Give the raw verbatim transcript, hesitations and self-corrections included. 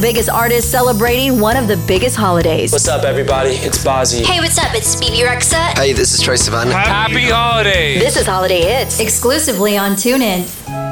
Biggest artists celebrating one of the biggest holidays. What's up, everybody? It's Bozzy. Hey, what's up? It's Bebe Rexha. Hey, this is Troye Sivan. Happy holidays. This is Holiday Hits, exclusively on TuneIn.